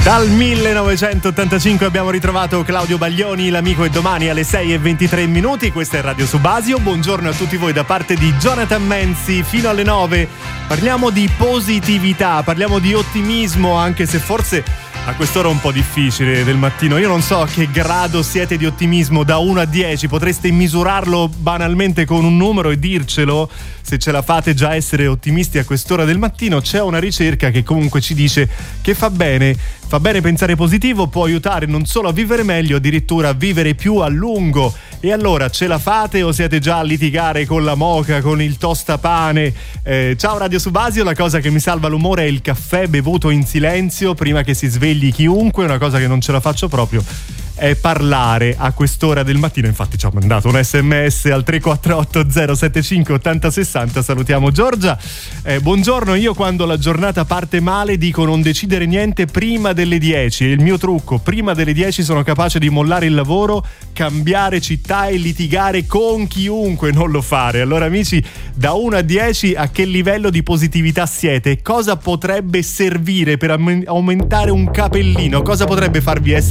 Dal 1985 abbiamo ritrovato Claudio Baglioni, l'amico, e domani alle 6:23. Questa è Radio Subasio. Buongiorno a tutti voi da parte di Jonathan Menzi. Fino alle 9 parliamo di positività, parliamo di ottimismo, anche se forse a quest'ora è un po' difficile del mattino. Io non so a che grado siete di ottimismo da 1 a 10, potreste misurarlo banalmente con un numero e dircelo se ce la fate già essere ottimisti a quest'ora del mattino. C'è una ricerca che comunque ci dice che fa bene pensare positivo, può aiutare non solo a vivere meglio, addirittura a vivere più a lungo. E allora, ce la fate o siete già a litigare con la moka, con il tostapane? Ciao Radio Subasio, la cosa che mi salva l'umore è il caffè bevuto in silenzio prima che si svegli chiunque. Una cosa che non ce la faccio proprio è parlare a quest'ora del mattino. Infatti ci ho mandato un sms al 348 075 8060. Salutiamo Giorgia. Buongiorno, io quando la giornata parte male dico non decidere niente prima delle 10. È il mio trucco: prima delle 10 sono capace di mollare il lavoro, cambiare città e litigare con chiunque. Non lo fare. Allora amici, da 1 a 10 a che livello di positività siete? Cosa potrebbe servire per aumentare un capellino? Cosa potrebbe farvi essere